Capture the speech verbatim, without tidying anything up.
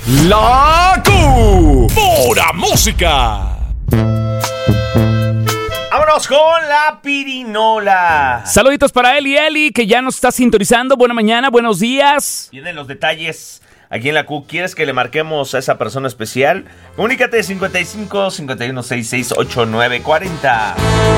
La Q. Pura música. Vámonos con la pirinola. Saluditos para Eli Eli, que ya nos está sintonizando. Buena mañana, buenos días. Vienen los detalles aquí en la Q. ¿Quieres que le marquemos a esa persona especial? Comunícate cincuenta y cinco, cincuenta y uno, sesenta y seis, ochenta y nueve cuarenta.